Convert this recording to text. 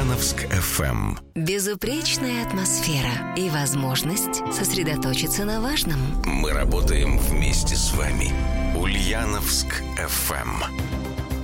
Ульяновск FM. Безупречная атмосфера и возможность сосредоточиться на важном. Мы работаем вместе с вами. Ульяновск FM.